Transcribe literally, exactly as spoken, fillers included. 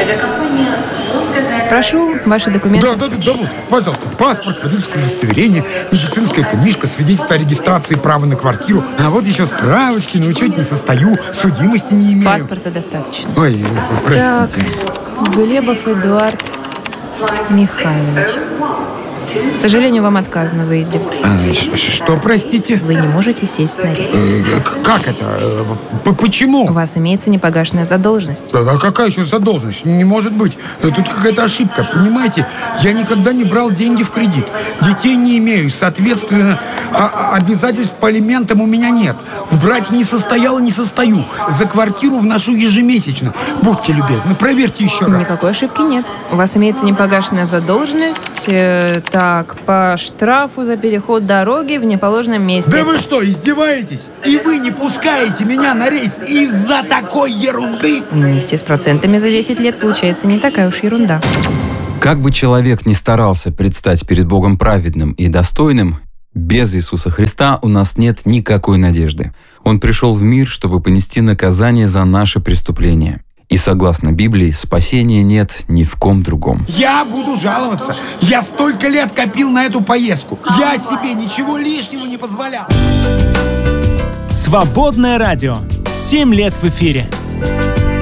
Прошу, ваши документы. Да, да, да, да, вот, пожалуйста, паспорт, водительское удостоверение, медицинская книжка, свидетельство о регистрации права на квартиру. А вот еще справочки, на учет не состою, судимости не имею. Паспорта достаточно. Ой, простите. Так, Глебов Эдуард Михайлович. К сожалению, вам отказано в выезде. А, ш- ш- что, простите? Вы не можете сесть на рейс. Э, к- Как это? Э, п- Почему? У вас имеется непогашенная задолженность. А какая еще задолженность? Не может быть. Э, Тут какая-то ошибка, понимаете? Я никогда не брал деньги в кредит. Детей не имею, соответственно, а- а- обязательств по алиментам у меня нет. В браке не состоял и не состою. За квартиру вношу ежемесячно. Будьте любезны, проверьте еще раз. Никакой ошибки нет. У вас имеется непогашенная задолженность. э, так, по штрафу за переход дороги в неположенном месте. Да вы что, издеваетесь? И вы не пускаете меня на рейс из-за такой ерунды? Вместе с процентами за десять лет получается не такая уж ерунда. Как бы человек ни старался предстать перед Богом праведным и достойным, без Иисуса Христа у нас нет никакой надежды. Он пришел в мир, чтобы понести наказание за наши преступления. И согласно Библии, спасения нет ни в ком другом. Я буду жаловаться. Я столько лет копил на эту поездку. Я себе ничего лишнего не позволял. Свободное радио. Семь лет в эфире.